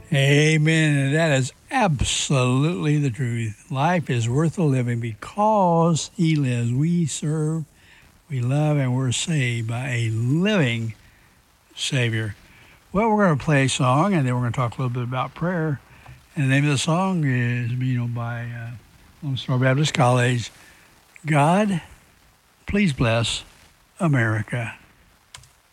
Amen. And that is absolutely the truth. Life is worth the living because He lives. We serve, we love, and we're saved by a living Savior. Well, we're going to play a song, and then we're going to talk a little bit about prayer. And the name of the song is, by Lone Star Baptist College. God, please bless America.